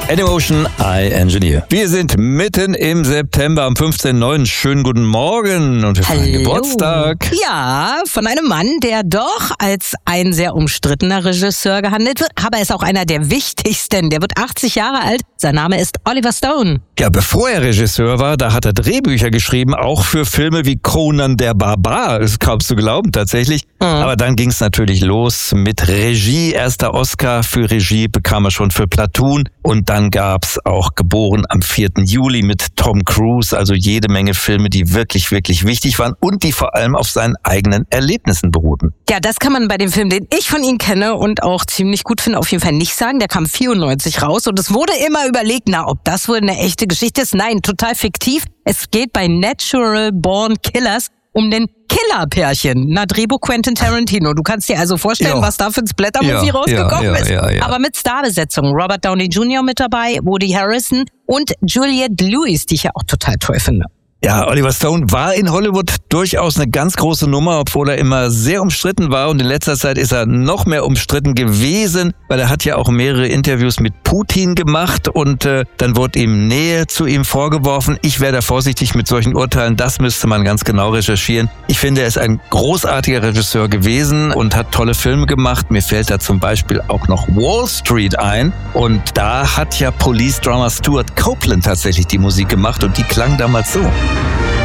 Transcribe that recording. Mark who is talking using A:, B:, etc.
A: Anymotion, I Engineer. Wir sind mitten im September am 15.09. Schönen guten Morgen und wir feiern Geburtstag.
B: Ja, von einem Mann, der doch als ein sehr umstrittener Regisseur gehandelt wird, aber er ist auch einer der wichtigsten. Der wird 80 Jahre alt. Sein Name ist Oliver Stone.
A: Ja, bevor er Regisseur war, da hat er Drehbücher geschrieben, auch für Filme wie Conan der Barbar. Ist kaum zu glauben, tatsächlich. Aber dann ging es natürlich los mit Regie. Erster Oscar für Regie bekam er schon für Platoon. Und dann gab's auch Geboren am 4. Juli mit Tom Cruise. Also jede Menge Filme, die wirklich, wirklich wichtig waren und die vor allem auf seinen eigenen Erlebnissen beruhten.
B: Ja, das kann man bei dem Film, den ich von ihm kenne und auch ziemlich gut finde, auf jeden Fall nicht sagen. Der kam 94 raus und es wurde immer überlegt, ob das wohl eine echte Geschichte ist. Nein, total fiktiv. Es geht bei Natural Born Killers um den Killerpärchen. Drehbuch Quentin Tarantino. Du kannst dir also vorstellen, was da für ein Splatter-Movie rausgekommen ist. Ja. Aber mit Starbesetzung. Robert Downey Jr. mit dabei, Woody Harrelson und Juliette Lewis, die ich ja auch total toll finde.
A: Ja, Oliver Stone war in Hollywood durchaus eine ganz große Nummer, obwohl er immer sehr umstritten war und in letzter Zeit ist er noch mehr umstritten gewesen, weil er hat ja auch mehrere Interviews mit Putin gemacht und dann wurde ihm Nähe zu ihm vorgeworfen. Ich wäre da vorsichtig mit solchen Urteilen, das müsste man ganz genau recherchieren. Ich finde, er ist ein großartiger Regisseur gewesen und hat tolle Filme gemacht. Mir fällt da zum Beispiel auch noch Wall Street ein und da hat ja Police-Drummer Stuart Copeland tatsächlich die Musik gemacht und die klang damals so.